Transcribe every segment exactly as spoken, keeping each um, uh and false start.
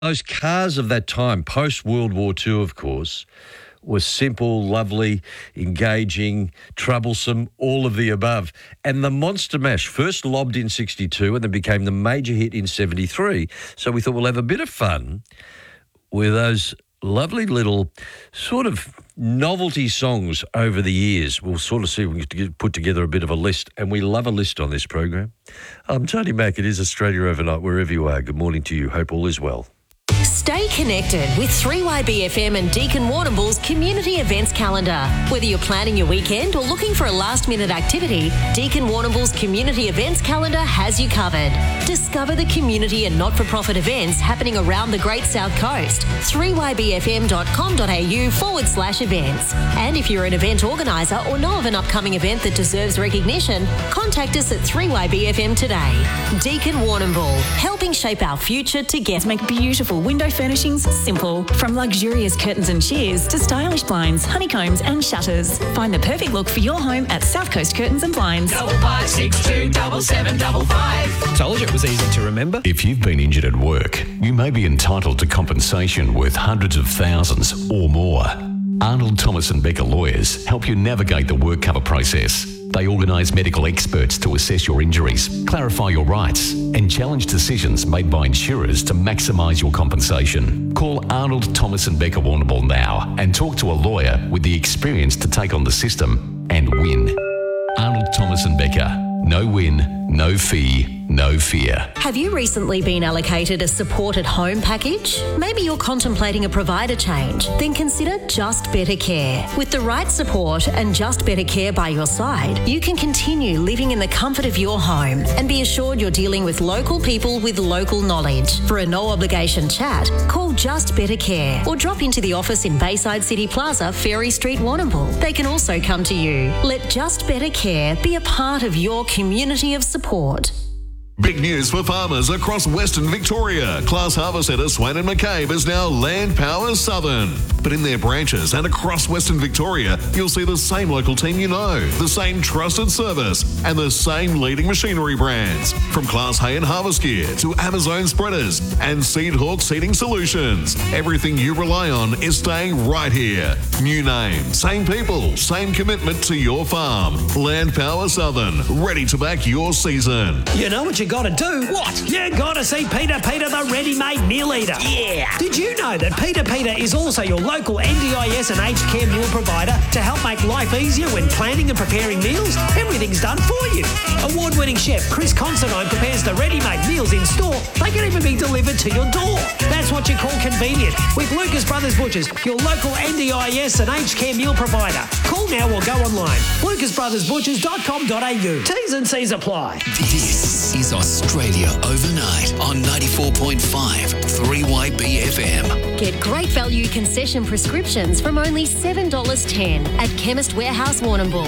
Those cars of that time, post-World War Two, of course, were simple, lovely, engaging, troublesome, all of the above. And the Monster Mash first lobbed in sixty-two and then became the major hit in seventy-three. So we thought we'll have a bit of fun with those lovely little sort of novelty songs over the years. We'll sort of see if we can put together a bit of a list, and we love a list on this program. I'm Tony Mack. It is Australia Overnight, wherever you are. Good morning to you. Hope all is well. Stay connected with three Y B F M and Deakin Warrnambool's community events calendar. Whether you're planning your weekend or looking for a last-minute activity, Deakin Warrnambool's community events calendar has you covered. Discover the community and not-for-profit events happening around the Great South Coast. three y b f m dot com dot a u forward slash events. And if you're an event organiser or know of an upcoming event that deserves recognition, contact us at three Y B F M today. Deakin Warrnambool, helping shape our future together. Make beautiful window furnishings simple. From luxurious curtains and shears to stylish blinds, honeycombs and shutters. Find the perfect look for your home at South Coast Curtains and Blinds. Double five six two double seven double five. Told you it was easy to remember. If you've been injured at work, you may be entitled to compensation worth hundreds of thousands or more. Arnold Thomas and Becker Lawyers help you navigate the work cover process. They organise medical experts to assess your injuries, clarify your rights, and challenge decisions made by insurers to maximise your compensation. Call Arnold Thomas and Becker Warrnambool now and talk to a lawyer with the experience to take on the system and win. Arnold Thomas and Becker. No win, no fee, no fear. Have you recently been allocated a support at home package? Maybe you're contemplating a provider change. Then consider Just Better Care. With the right support and Just Better Care by your side, you can continue living in the comfort of your home and be assured you're dealing with local people with local knowledge. For a no-obligation chat, call Just Better Care or drop into the office in Bayside City Plaza, Ferry Street, Warrnambool. They can also come to you. Let Just Better Care be a part of your community of support. Big news for farmers across Western Victoria. Class Harvest Centre Swain and McCabe is now Land Power Southern. But in their branches and across Western Victoria, you'll see the same local team you know, the same trusted service, and the same leading machinery brands. From Class Hay and Harvest Gear to Amazon Spreaders and Seed Hawk Seeding Solutions. Everything you rely on is staying right here. New name, same people, same commitment to your farm. Land Power Southern, ready to back your season. You know what you got to do? What? You got to see Peter Peter, the ready-made meal eater. Yeah. Did you know that Peter Peter is also your local N D I S and aged care meal provider to help make life easier when planning and preparing meals? Everything's done for you. Award-winning chef Chris Considine prepares the ready-made meals in store. They can even be delivered to your door. That's what you call convenient with Lucas Brothers Butchers, your local N D I S and aged care meal provider. Call now or go online. lucas brothers butchers dot com dot a u. T's and C's apply. This is Australia Overnight on ninety-four point five three Y B F M. Get great value concession prescriptions from only seven dollars ten at Chemist Warehouse, Warrnambool.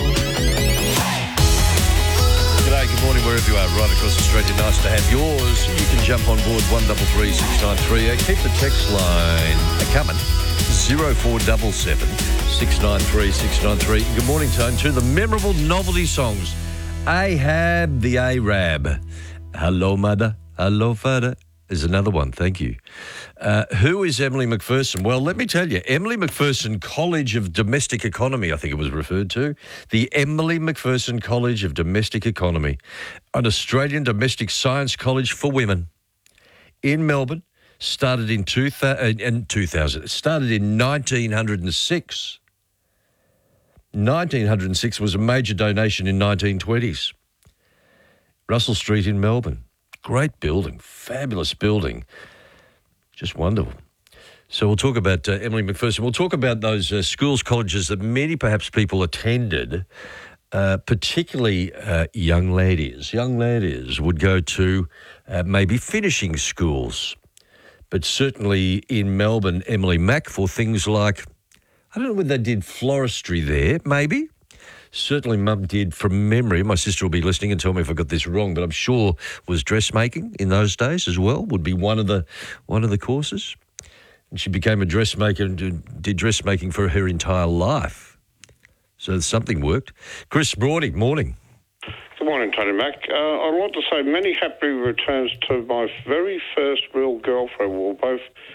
G'day, good morning, wherever you are, right across Australia. Nice to have yours. You can jump on board one three three six nine three. Keep the text line coming. zero four seven seven six nine three six nine three. Good morning, Tone. To the memorable novelty songs. Ahab the Arab. Hello, mother. Hello, father. There's another one. Thank you. Uh, who is Emily McPherson? Well, let me tell you, Emily McPherson College of Domestic Economy, I think it was referred to. The Emily McPherson College of Domestic Economy, an Australian domestic science college for women in Melbourne. Started in, two thousand, in two thousand. It started in nineteen oh six. nineteen oh six was a major donation in nineteen twenties. Russell Street in Melbourne. Great building, fabulous building. Just wonderful. So we'll talk about uh, Emily McPherson. We'll talk about those uh, schools, colleges that many perhaps people attended, uh, particularly uh, young ladies. Young ladies would go to uh, maybe finishing schools. But certainly in Melbourne, Emily Mac for things like, I don't know whether they did floristry there, maybe. Certainly Mum did from memory. My sister will be listening and tell me if I got this wrong, but I'm sure was dressmaking in those days as well, would be one of the one of the courses. And she became a dressmaker and did dressmaking for her entire life. So something worked. Chris Broady, morning. Good morning, Tony Mac. Uh, I'd like to say many happy returns to my very first real girlfriend. We were both